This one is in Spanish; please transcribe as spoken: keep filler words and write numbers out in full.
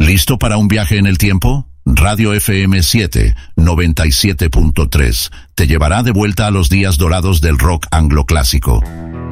¿Listo para un viaje en el tiempo? Radio F M siete, noventa y siete punto tres, te llevará de vuelta a los días dorados del rock angloclásico.